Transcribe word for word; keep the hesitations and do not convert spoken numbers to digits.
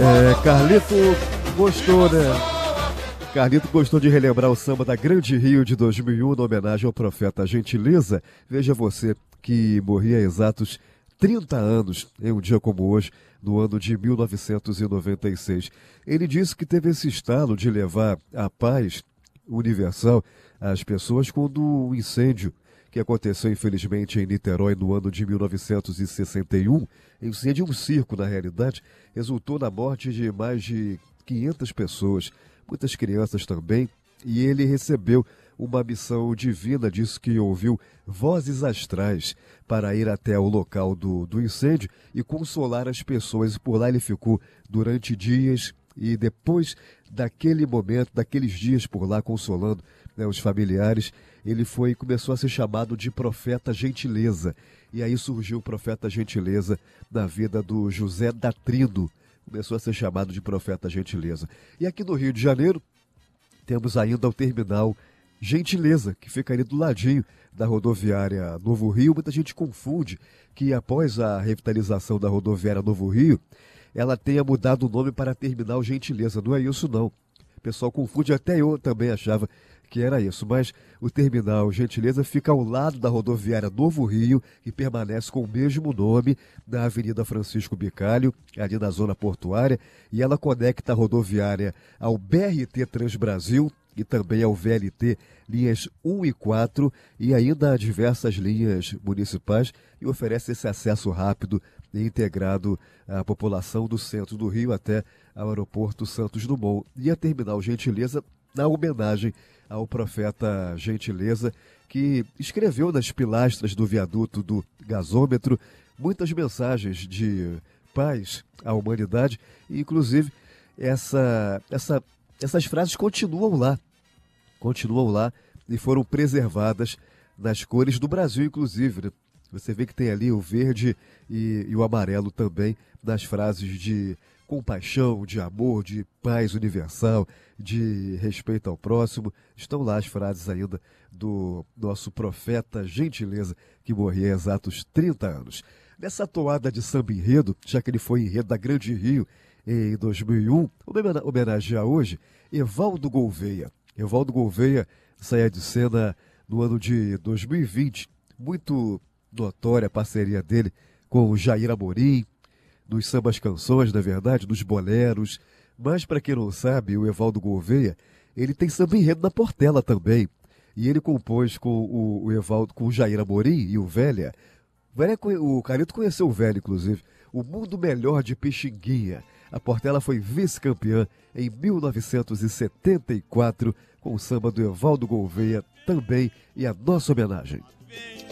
É, Carlito gostou, né? Carlito gostou de relembrar o samba da Grande Rio de dois mil e um, na homenagem ao profeta Gentileza. Veja você que morria há exatos trinta anos, em um dia como hoje, no ano de mil novecentos e noventa e seis. Ele disse que teve esse estalo de levar a paz universal às pessoas quando o incêndio que aconteceu, infelizmente, em Niterói no ano de mil novecentos e sessenta e um, incêndio de um circo, na realidade, resultou na morte de mais de quinhentas pessoas, muitas crianças também, e ele recebeu uma missão divina, disse que ouviu vozes astrais para ir até o local do, do incêndio e consolar as pessoas. Por lá ele ficou durante dias e depois daquele momento, daqueles dias por lá consolando, né, os familiares, ele foi começou a ser chamado de profeta Gentileza. E aí surgiu o profeta Gentileza na vida do José Datrino. Começou a ser chamado de profeta Gentileza. E aqui no Rio de Janeiro, temos ainda o terminal Gentileza, que fica ali do ladinho da rodoviária Novo Rio. Muita gente confunde que após a revitalização da rodoviária Novo Rio, ela tenha mudado o nome para Terminal Gentileza. Não é isso, não. O pessoal confunde, até eu também achava que era isso, mas o terminal Gentileza fica ao lado da rodoviária Novo Rio, que permanece com o mesmo nome, na Avenida Francisco Bicalho, ali na zona portuária, e ela conecta a rodoviária ao B R T Transbrasil e também ao V L T linhas um e quatro e ainda a diversas linhas municipais, e oferece esse acesso rápido e integrado à população do centro do Rio até ao aeroporto Santos Dumont. E a terminal Gentileza, na homenagem ao profeta Gentileza, que escreveu nas pilastras do viaduto do gasômetro muitas mensagens de paz à humanidade, e inclusive essa, essa, essas frases continuam lá, continuam lá e foram preservadas nas cores do Brasil, inclusive, né? Você vê que tem ali o verde e, e o amarelo também nas frases de compaixão, de amor, de paz universal, de respeito ao próximo. Estão lá as frases ainda do nosso profeta Gentileza, que morria há exatos trinta anos. Nessa toada de samba enredo, já que ele foi enredo da Grande Rio em dois mil e um, vamos homenagear hoje Evaldo Gouveia. Evaldo Gouveia saía de cena no ano de dois mil e vinte, muito notória a parceria dele com o Jair Amorim, nos sambas canções, na verdade, nos boleros. Mas, para quem não sabe, o Evaldo Gouveia, ele tem samba enredo na Portela também. E ele compôs com o, o Evaldo, com o Jair Amorim e o Velha. O Carlito conheceu o Velha, inclusive. O Mundo Melhor de Pixinguinha. A Portela foi vice-campeã em mil novecentos e setenta e quatro com o samba do Evaldo Gouveia também, e a nossa homenagem.